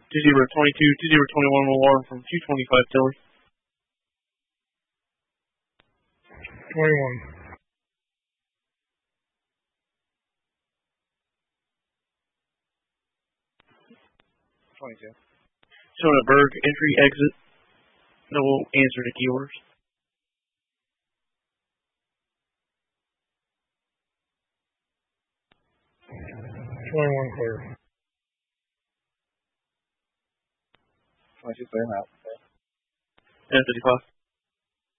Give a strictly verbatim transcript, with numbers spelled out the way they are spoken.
two zero twenty-two, two zero twenty-one alarm from two twenty-five Tiller. twenty-one. twenty-two. Showing a Berg entry exit. No answer to key orders. twenty-one clear. twenty-two clear, I'm out. ten fifty-five.